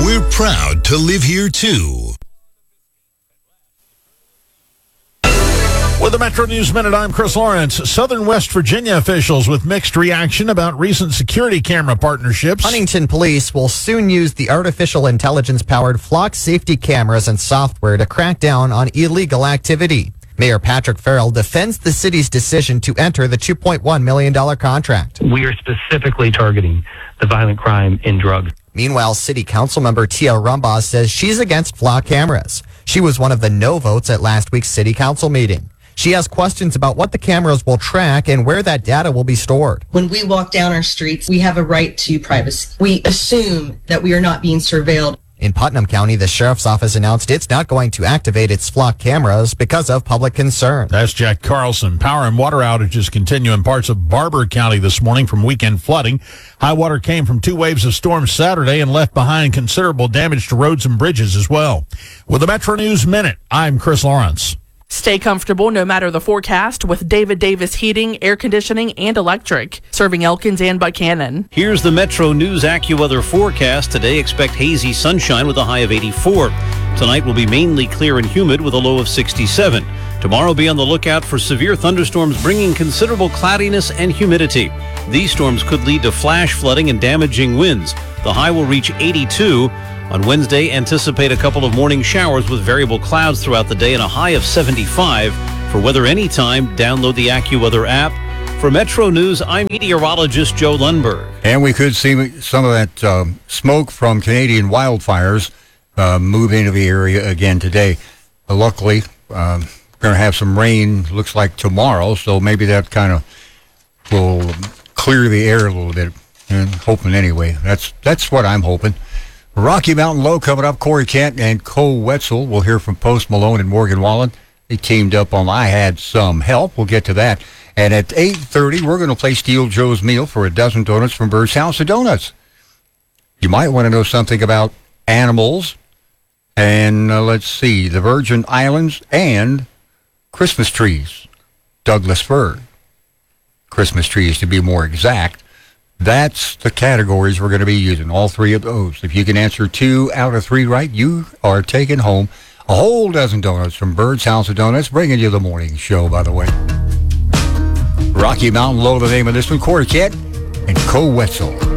We're proud to live here, too. With the Metro News Minute, I'm Chris Lawrence. Southern West Virginia officials with mixed reaction about recent security camera partnerships. Huntington Police will soon use the artificial intelligence-powered Flock safety cameras and software to crack down on illegal activity. Mayor Patrick Farrell defends the city's decision to enter the $2.1 million contract. We are specifically targeting the violent crime in drugs. Meanwhile, City Council member Tia Rumbaugh says she's against Flock cameras. She was one of the no votes at last week's City Council meeting. She has questions about what the cameras will track and where that data will be stored. When we walk down our streets, we have a right to privacy. We assume that we are not being surveilled. In Putnam County, the sheriff's office announced it's not going to activate its Flock cameras because of public concern. That's Jack Carlson. Power and water outages continue in parts of Barber County this morning from weekend flooding. High water came from 2 waves of storms Saturday and left behind considerable damage to roads and bridges as well. With the Metro News Minute, I'm Chris Lawrence. Stay comfortable no matter the forecast with David Davis Heating, Air Conditioning, and Electric, serving Elkins and Buchanan. Here's the Metro News AccuWeather forecast. Today, expect hazy sunshine with a high of 84. Tonight will be mainly clear and humid with a low of 67. Tomorrow, be on the lookout for severe thunderstorms bringing considerable cloudiness and humidity. These storms could lead to flash flooding and damaging winds. The high will reach 82. On Wednesday, anticipate a couple of morning showers with variable clouds throughout the day and a high of 75. For weather anytime, download the AccuWeather app. For Metro News, I'm meteorologist Joe Lundberg. And we could see some of that smoke from Canadian wildfires move into the area again today. Luckily, we're going to have some rain, looks like tomorrow, so maybe that kind of will clear the air a little bit. And hoping anyway. That's what I'm hoping. Rocky Mountain Low coming up. Corey Kent and Cole Wetzel. We'll hear from Post Malone and Morgan Wallen. They teamed up on I Had Some Help. We'll get to that. And at 8:30, we're going to play Steel Joe's Meal for a dozen donuts from Bird's House of Donuts. You might want to know something about animals. And let's see, the Virgin Islands and Christmas trees. Douglasburg. Christmas trees, to be more exact. That's the categories we're going to be using, all three of those. If you can answer 2 out of 3 right, you are taking home a whole dozen donuts from Bird's House of Donuts, bringing you the morning show, by the way. Rocky Mountain Low, the name of this one. Corey Kent and Cole Wetzel.